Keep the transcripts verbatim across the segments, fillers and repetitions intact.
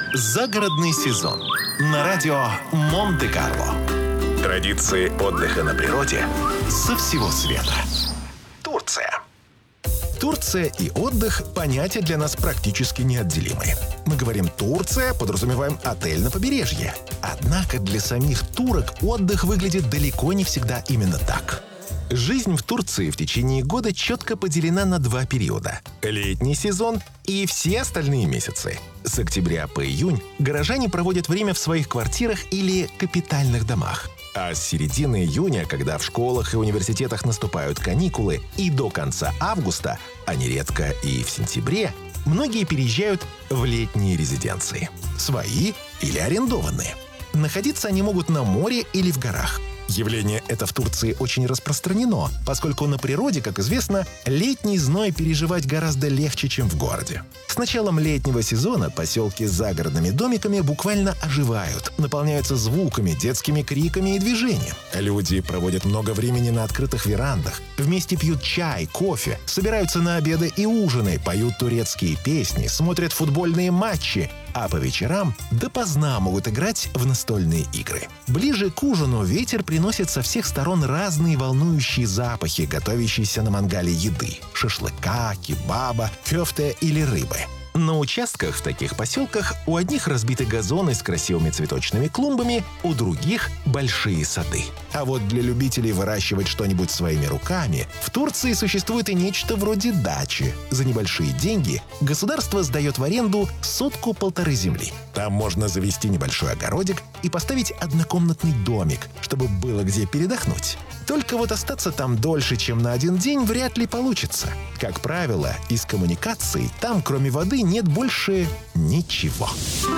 Загородный сезон на радио Монте-Карло. Традиции отдыха на природе со всего света. Турция. Турция и отдых – понятия для нас практически неотделимые. Мы говорим «Турция», подразумеваем отель на побережье. Однако для самих турок отдых выглядит далеко не всегда именно так. Жизнь в Турции в течение года четко поделена на два периода – летний сезон и все остальные месяцы. С октября по июнь горожане проводят время в своих квартирах или капитальных домах. А с середины июня, когда в школах и университетах наступают каникулы, и до конца августа, а нередко и в сентябре, многие переезжают в летние резиденции. Свои или арендованные. Находиться они могут на море или в горах. Явление это в Турции очень распространено, поскольку на природе, как известно, летний зной переживать гораздо легче, чем в городе. С началом летнего сезона поселки с загородными домиками буквально оживают, наполняются звуками, детскими криками и движением. Люди проводят много времени на открытых верандах, вместе пьют чай, кофе, собираются на обеды и ужины, поют турецкие песни, смотрят футбольные матчи, а по вечерам допоздна могут играть в настольные игры. Ближе к ужину ветер приносит со всех сторон разные волнующие запахи, готовящиеся на мангале еды – шашлыка, кебаба, кёфте или рыбы. На участках в таких поселках у одних разбиты газоны с красивыми цветочными клумбами, у других – большие сады. А вот для любителей выращивать что-нибудь своими руками в Турции существует и нечто вроде дачи. За небольшие деньги государство сдает в аренду сотку-полторы земли. Там можно завести небольшой огородик и поставить однокомнатный домик, чтобы было где передохнуть. Только вот остаться там дольше, чем на один день, вряд ли получится. Как правило, из коммуникаций там, кроме воды, нет больше ничего.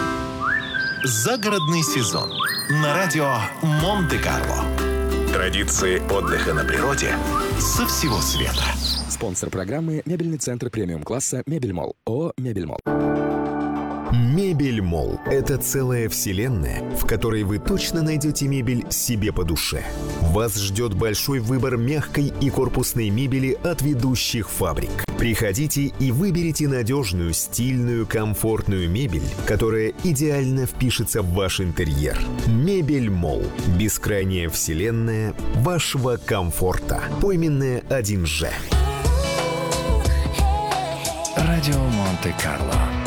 Загородный сезон на радио Монте-Карло. Традиции отдыха на природе со всего света. Спонсор программы — мебельный центр премиум-класса «Мебельмолл». ООО «Мебельмолл». Мебельмолл – это целая вселенная, в которой вы точно найдете мебель себе по душе. Вас ждет большой выбор мягкой и корпусной мебели от ведущих фабрик. Приходите и выберите надежную, стильную, комфортную мебель, которая идеально впишется в ваш интерьер. Мебельмолл – бескрайняя вселенная вашего комфорта. Пойменная один же. Радио Монте-Карло.